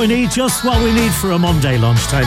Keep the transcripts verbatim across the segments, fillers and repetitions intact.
We need just what we need for a Monday lunchtime.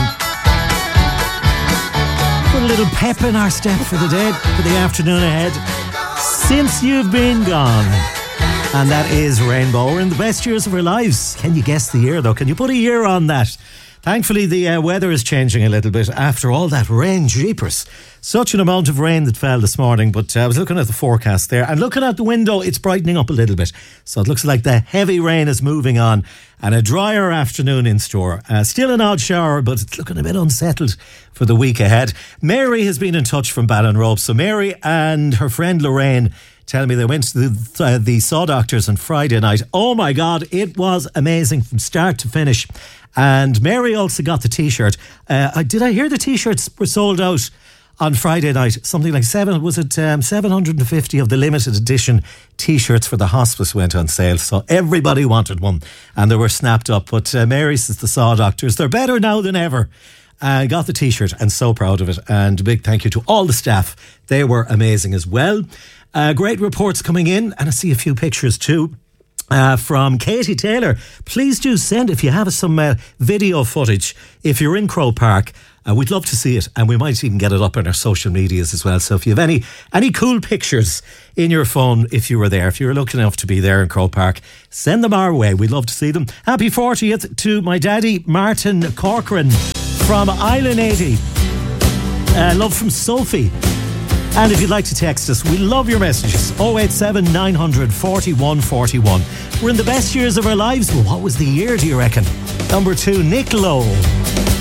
Put a little pep in our step for the day, for the afternoon ahead. Since You've Been Gone. And that is Rainbow. We're in the best years of our lives. Can you guess the year though? Can you put a year on that? Thankfully, the uh, weather is changing a little bit after all that rain. Jeepers. Such an amount of rain that fell this morning, but uh, I was looking at the forecast there and looking out the window, it's brightening up a little bit. So it looks like the heavy rain is moving on and a drier afternoon in store. Uh, still an odd shower, but it's looking a bit unsettled for the week ahead. Mary has been in touch from Ballinrobe. So Mary and her friend Lorraine tell me they went to the, uh, the Saw Doctors on Friday night. Oh my God, it was amazing from start to finish. And Mary also got the T-shirt. Uh, did I hear the T-shirts were sold out on Friday night? Something like seven, was it um, seven hundred fifty of the limited edition T-shirts for the hospice went on sale. So everybody wanted one and they were snapped up. But uh, Mary says the Saw Doctors, they're better now than ever. I uh, got the T-shirt and so proud of it. And a big thank you to all the staff. They were amazing as well. Uh, great reports coming in, and I see a few pictures too. Uh, from Katie Taylor. Please do send if you have some uh, video footage. If you're in Croke Park, uh, we'd love to see it, and we might even get it up on our social medias as well. So if you have any any cool pictures in your phone, if you were there, if you were lucky enough to be there in Croke Park, send them our way. We'd love to see them. Happy fortieth to my daddy Martin Corcoran from Island eighty. Uh, love from Sophie. And if you'd like to text us, we love your messages. oh eight seven nine hundred forty-one forty-one. We're in the best years of our lives. Well, what was the year, do you reckon? Number two, Nick Lowe.